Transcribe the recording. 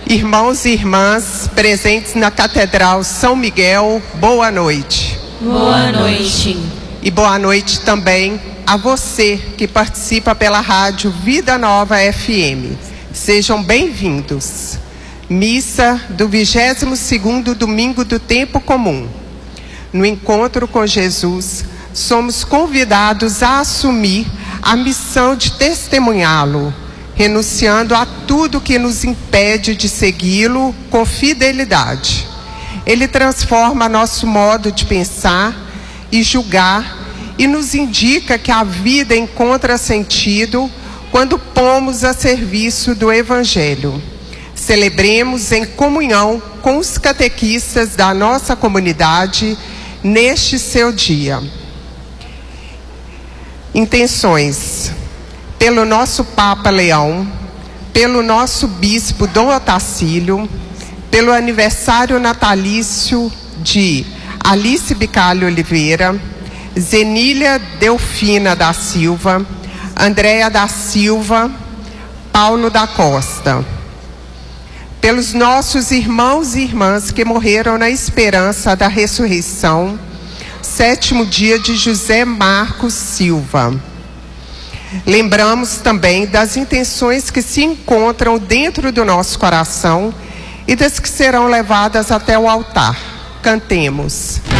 Irmãos e irmãs presentes na Catedral São Miguel, boa noite. Boa noite. E boa noite também a você que participa pela rádio Vida Nova FM. Sejam bem-vindos. Missa do 22º domingo do tempo comum. No encontro com Jesus, somos convidados a assumir a missão de testemunhá-lo, renunciando a tudo que nos impede de segui-lo com fidelidade. Ele transforma nosso modo de pensar e julgar e nos indica que a vida encontra sentido quando pomos a serviço do Evangelho. Celebremos em comunhão com os catequistas da nossa comunidade neste seu dia. Intenções. Pelo nosso Papa Leão, pelo nosso Bispo Dom Otacílio, pelo aniversário natalício de Alice Bicalho Oliveira, Zenília Delfina da Silva, Andréa da Silva, Paulo da Costa. Pelos nossos irmãos e irmãs que morreram na esperança da ressurreição, 7º dia de José Marcos Silva. Lembramos também das intenções que se encontram dentro do nosso coração e das que serão levadas até o altar. Cantemos.